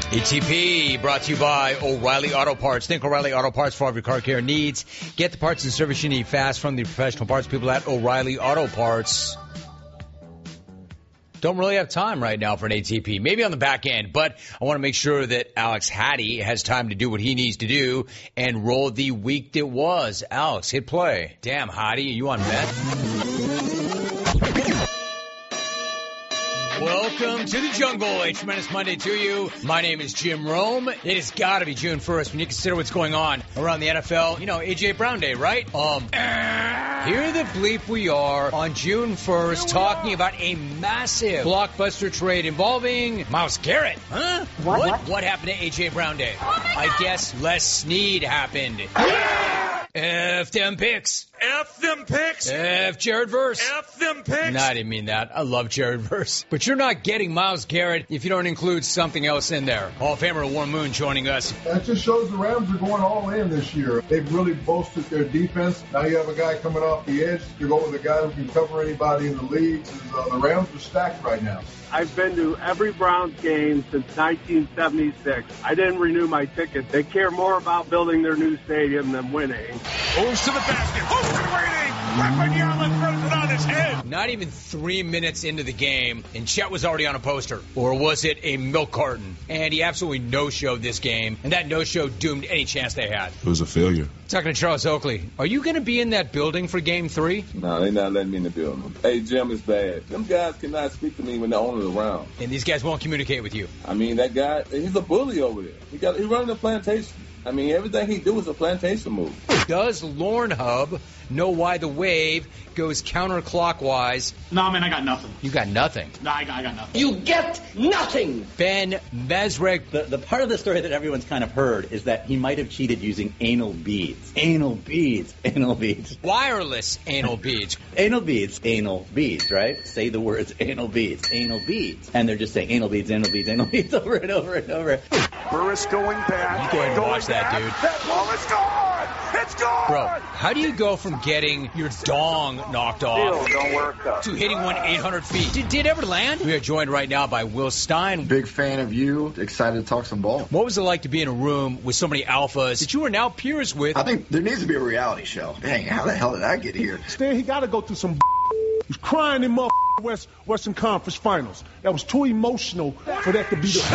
ATP brought to you by O'Reilly Auto Parts. Think O'Reilly Auto Parts for all of your car care needs. Get the parts and service you need fast from the professional parts people at O'Reilly Auto Parts. Don't really have time right now for an ATP. Maybe on the back end, but I want to make sure that Alex Hattie has time to do what he needs to do and roll the week that was. Alex, hit play. Damn, Hattie, are you on meth? Welcome to the jungle. A tremendous Monday to you. My name is Jim Rome. It has got to be June 1st when you consider what's going on around the NFL. You know, A.J. Brown Day, right? Here the bleep we are on June 1st talking about a massive blockbuster trade involving Myles Garrett. Huh? What happened to A.J. Brown Day? I guess Les Snead happened. F them picks. F them picks. F Jared Verse. F them picks. No, I didn't mean that. I love Jared Verse. But you're not getting Myles Garrett if you don't include something else in there. Hall of Famer Warren Moon joining us. That just shows the Rams are going all in this year. They've really bolstered their defense. Now you have a guy coming off the edge. You go with a guy who can cover anybody in the league. The Rams are stacked right now. I've been to every Browns game since 1976. I didn't renew my ticket. They care more about building their new stadium than winning. Moves to the basket. Open waiting. Rapagala throws it on his head. Not even 3 minutes into the game, and Chet was already on a poster. Or was it a milk carton? And he absolutely no-showed this game, and that no-show doomed any chance they had. It was a failure. Talking to Charles Oakley, are you going to be in that building for Game 3? No, they're not letting me in the building. Hey, Jim, it's bad. Them guys cannot speak to me when the owner's around. And these guys won't communicate with you. I mean, that guy, he's a bully over there. He's running a plantation. I mean, everything he do is a plantation move. Does Lorne Hub know why the wave goes counterclockwise? No, man, I got nothing. You got nothing? No, I got nothing. You get nothing! Ben Mesrick. The part of the story that everyone's kind of heard is that he might have cheated using anal beads. Anal beads. Anal beads. Wireless anal beads. Anal beads. Anal beads, right? Say the words anal beads. Anal beads. And they're just saying anal beads, anal beads, anal beads over and over and over. Burris going back. You go ahead and watch that, dude. That ball is gone! It's gone! Bro, how do you go from getting your dong knocked off Don't work up. to hitting one 800 feet? Did it ever land? We are joined right now by Will Stein. Big fan of you. Excited to talk some ball. What was it like to be in a room with so many alphas that you are now peers with? I think there needs to be a reality show. Dang, how the hell did I get here? Stan, he got to go through some He's crying in Western Conference Finals. That was too emotional for that to be the...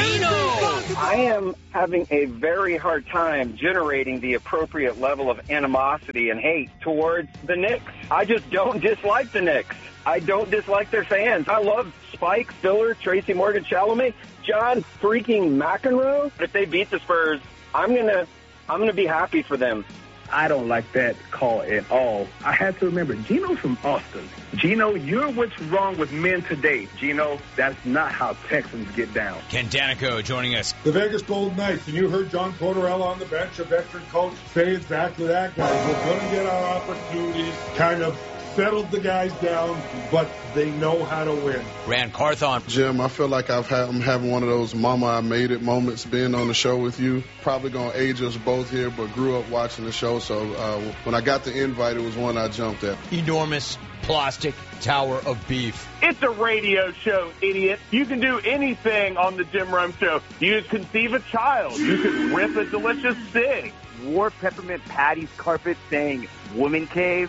I am having a very hard time generating the appropriate level of animosity and hate towards the Knicks. I just don't dislike the Knicks. I don't dislike their fans. I love Spike, Stiller, Tracy Morgan, Chalamet, John freaking McEnroe. If they beat the Spurs, I'm gonna be happy for them. I don't like that call at all. I had to remember, Gino's from Austin. Gino, you're what's wrong with men today. Gino, that's not how Texans get down. Ken Danico joining us. The Vegas Golden Knights, and you heard John Tortorella on the bench, a veteran coach, say exactly that, guys. We're going to get our opportunities, kind of settled the guys down, but they know how to win. Rand Carthon. Jim, I feel like I'm having one of those mama I made it moments being on the show with you. Probably going to age us both here, but grew up watching the show, so when I got the invite, it was one I jumped at. Enormous plastic tower of beef. It's a radio show, idiot. You can do anything on the Jim Rome Show. You can conceive a child. You can rip a delicious cig. Wore peppermint patties carpet saying woman cave.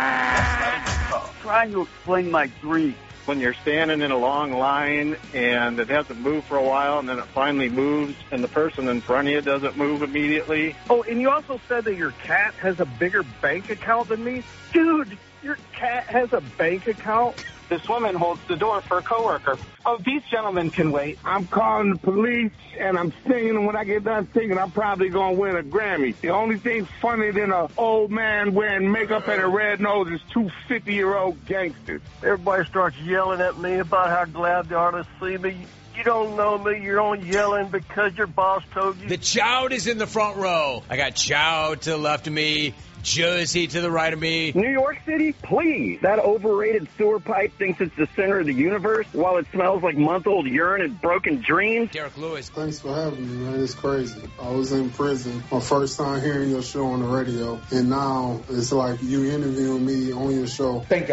Trying to explain my grief. When you're standing in a long line and it hasn't moved for a while and then it finally moves and the person in front of you doesn't move immediately. Oh, and you also said that your cat has a bigger bank account than me? Dude, your cat has a bank account? This woman holds the door for a coworker. Oh, these gentlemen can wait. I'm calling the police, and I'm singing, and when I get done singing, I'm probably going to win a Grammy. The only thing funnier than an old man wearing makeup and a red nose is two 50-year-old gangsters. Everybody starts yelling at me about how glad they are to see me. You don't know me. You're only yelling because your boss told you. The Chowd is in the front row. I got Chowd to the left of me, Jersey to the right of me. New York City, please. That overrated sewer pipe thinks it's the center of the universe while it smells like month-old urine and broken dreams. Derek Lewis. Thanks for having me, man. It's crazy. I was in prison. My first time hearing your show on the radio, and now it's like you interviewing me on your show. Thank God.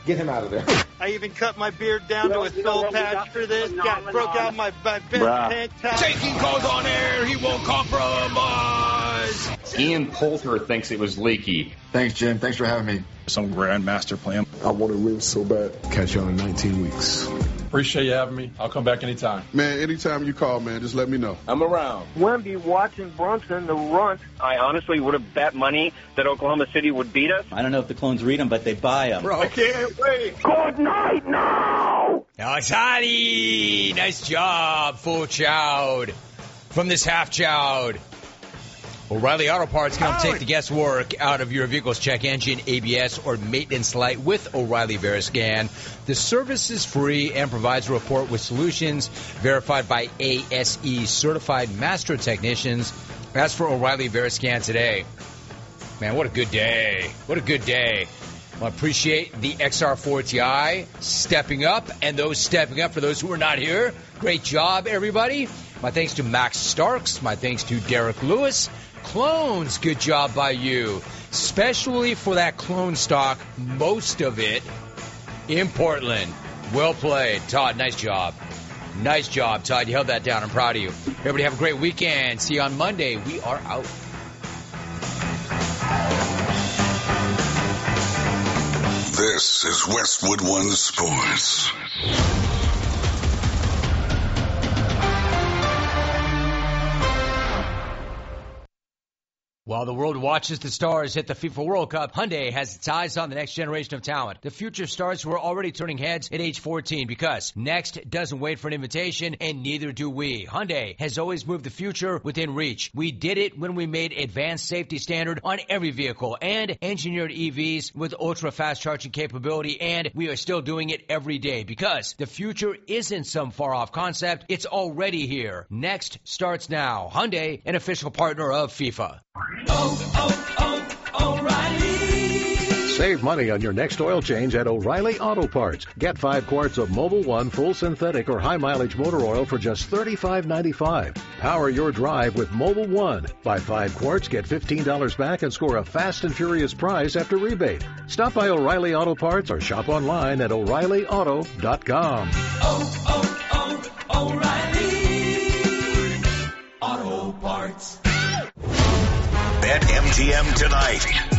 Get him out of there. I even cut my beard down to a soul patch for this. Broke out my best tank top. Taking calls on air, he won't compromise. Ian Poulter thinks it was leaky. Thanks, Jim. Thanks for having me. Some grandmaster plan. I want to win so bad. Catch y'all in 19 weeks. Appreciate you having me. I'll come back anytime. Man, anytime you call, man, just let me know. I'm around. Wemby watching Brunson, the runt. I honestly would have bet money that Oklahoma City would beat us. I don't know if the clones read them, but they buy them. Bro, I can't wait. Good night now! Alex Hardy, nice job, full chowed. From this half chowed. O'Reilly Auto Parts can help take the guesswork out of your vehicle's check engine, ABS, or maintenance light with O'Reilly Veriscan. The service is free and provides a report with solutions verified by ASE certified master technicians. Ask for O'Reilly Veriscan today. Man, what a good day. What a good day. I appreciate the XR4 Ti stepping up, and those stepping up for those who are not here. Great job, everybody. My thanks to Max Starks. My thanks to Derek Lewis. Clones, good job by you. Especially for that clone stock, most of it in Portland. Well played. Todd, nice job. Nice job, Todd. You held that down. I'm proud of you. Everybody have a great weekend. See you on Monday. We are out. This is Westwood One Sports. While the world watches the stars hit the FIFA World Cup, Hyundai has its eyes on the next generation of talent. The future stars who are already turning heads at age 14 because next doesn't wait for an invitation, and neither do we. Hyundai has always moved the future within reach. We did it when we made advanced safety standard on every vehicle and engineered EVs with ultra-fast charging capability, and we are still doing it every day because the future isn't some far-off concept. It's already here. Next starts now. Hyundai, an official partner of FIFA. O'Reilly. Save money on your next oil change at O'Reilly Auto Parts. Get 5 quarts of Mobil 1 full synthetic or high mileage motor oil for just $35.95. Power your drive with Mobil 1. Buy 5 quarts, get $15 back, and score a fast and furious prize after rebate. Stop by O'Reilly Auto Parts or shop online at O'ReillyAuto.com. O'Reilly Auto Parts. Bet MGM tonight.